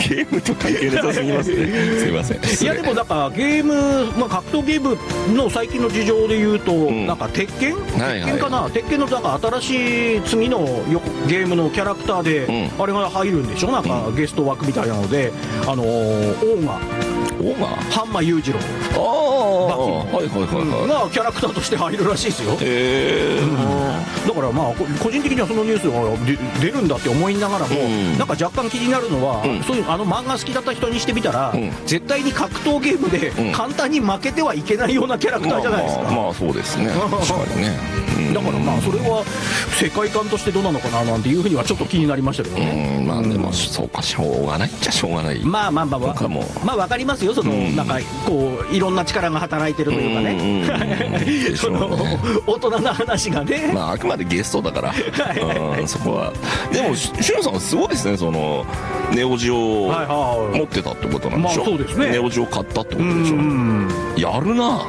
ゲームと関係なさすぎますね。すいません。 いやでもなんかゲーム、格闘ゲームの最近の事情で言うと、なんか鉄拳かな、鉄拳のなんか新しい次のゲームのキャラクターで、あれが入るんでしょ、なんかゲスト枠みたいなので、オーガハンマ裕次郎がキャラクターとして入るらしいですよ。だからまあ個人的にはそのニュースが出るんだって思いながらも、なんか若干気になるのは、そういう漫画好きだった人にしてみたら、絶対に格闘ゲームで簡単に負けてはいけないようなキャラクターじゃないですか。 まあそうですね、確かにね。 だからまあそれは世界観としてどうなのかななんていうふうにはちょっと気になりましたけどね。 まあでもそうか、しょうがないっちゃしょうがない。 まあ分かりますよ、そのなんかこういろんな力が働いてるというかね、その大人な話がね、 まああくまでゲストだからそこは。でもしゅんさんはすごいですね、そのネオジオを持ってたってことなんでしょ。 そうですね、 ネオジオ買ったってことでしょ。やるな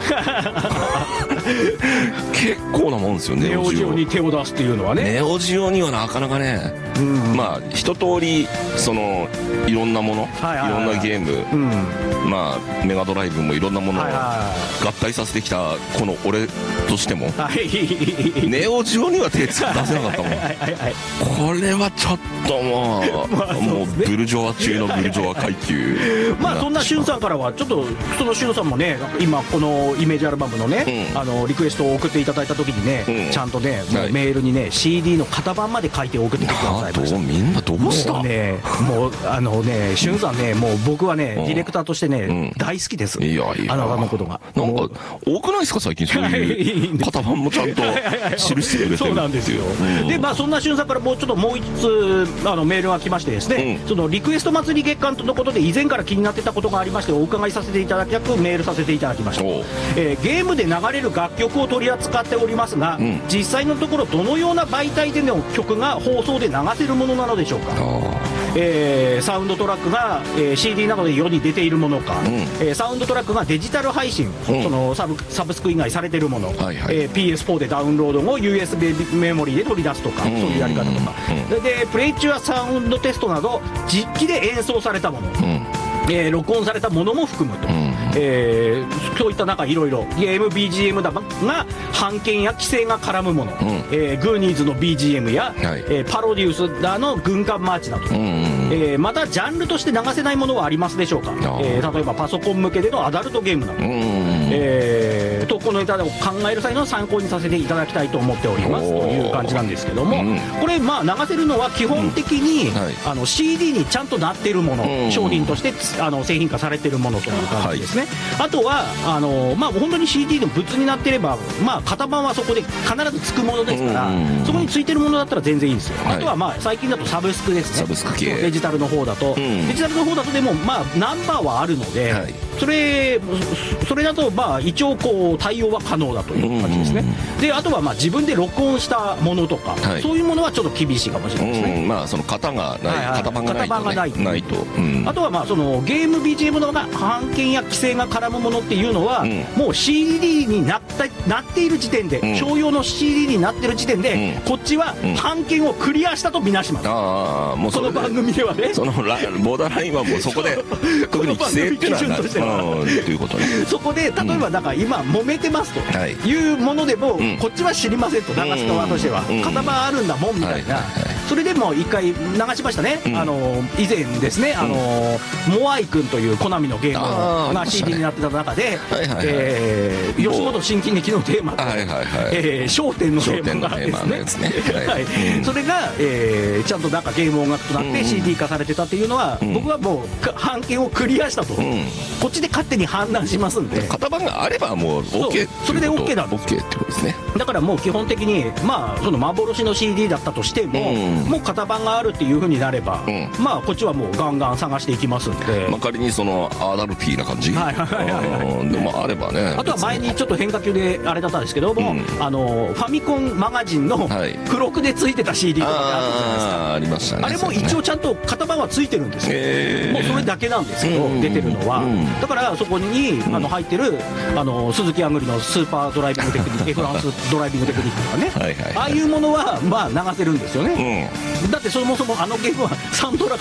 結構なもんですよ、ネオジオに手を出すっていうのはね。 ネオジオにはなかなかね、まあ一通りそのいろんなもの、いろんなゲーム、まあメガドライブもいろんなものを合体させてきたこの俺としても、ネオジオには手出せなかったもん。これはちょっともうブルジョワ中のブルジョワ階級。 まあそんなしゅんさんからはちょっと、そのしゅんさんもね、今このイメージアルバムのね、リクエストを送っていただいた時にね、ちゃんとねメールにね CD の型番まで書いて送ってきてくださいました。 みんなどうした？ もうねしゅんさんね、もう僕はねディレクターとしてね大好きです。 いやいや、 のことがなんか多くないですか最近、そういう型番もちゃんと記してくれてる。 そうなんですよ。でまあそんなしゅんさんからもう一つメールが来ましてですね、そのリクエスト祭り月間とのことで以前から気になってたことがありまして、お伺いさせていただきたくメールさせていただきました。ゲームで流れる楽曲を取り扱っておりますが、実際のところどのような媒体での曲が放送で流せるものなのでしょうか。サウンドトラックが、CD などで世に出ているものか、サウンドトラックがデジタル配信、そのサブスク以外されているもの、PS4 でダウンロード後 USB メモリーで取り出すとか、そういうやり方とか、でプレイ中はサウンドテストなど実機で演奏されたもの、録音されたものも含むと、そういった中いろいろゲーム BGM だが版権や規制が絡むもの、グーニーズの BGM や、パロデュースだの軍艦マーチなど、またジャンルとして流せないものはありますでしょうか。例えばパソコン向けでのアダルトゲームなど、投稿のネタを考える際の参考にさせていただきたいと思っておりますという感じなんですけども、これまあ流せるのは基本的に、CD にちゃんとなっているもの、商品として製品化されているものという感じですね。あとはまあ本当に CD で物になってれば、まあ型番はそこで必ずつくものですから、そこについてるものだったら全然いいんですよ。あとはまあ最近だとサブスクですね。 サブスク系、 デジタルの方だと、デジタルの方だとでもまあナンバーはあるので、それだとまあ一応こう対応は可能だという感じですね。であとはまあ自分で録音したものとか、そういうものはちょっと厳しいかもしれないですね。 まあその型がない、型番がないと、 あとはまあそのゲーム BGM のが版権や規制が絡むものっていうのは、もう CD になっている時点で、商用の CD になってる時点で、こっちは版権をクリアしたとみなします。 もうこの番組ではね、 そのボーダーラインはもうそこで特に規制っていうのはということね。 そこで例えばなんか今揉めてますというものでも、こっちは知りませんと、流す側としては型番あるんだもんみたいな、それでも一回流しましたね。以前ですね、モアイくんというコナミのゲームが CD になってた中で、吉本新喜劇のテーマと笑点のテーマがですね、それがちゃんとなんかゲーム音楽となって CD 化されてたっていうのは、僕はもう版権をクリアしたと、こっちで勝手に判断しますんで、 型番があればもう OK、 それで OK なんです。 OK ってことですね。 だからもう基本的にまあその幻の CD だったとしても、もう型番があるっていう風になれば、まあこっちはもうガンガン探していきますんで、 仮にそのアダルティーな感じでもあればね。 あとは前にちょっと変化球であれだったんですけども、ファミコンマガジンの付録でついてた CD とかってあったじゃないですか。 ありましたね。 あれも一応ちゃんと型番はついてるんですよ。もうそれだけなんですけど、出てるのは、だからそこに入ってる鈴木亜久里のスーパードライビングテクニックフランスドライビングテクニックとかね、ああいうものはまあ流せるんですよね。だってそもそもあのゲームはサントラ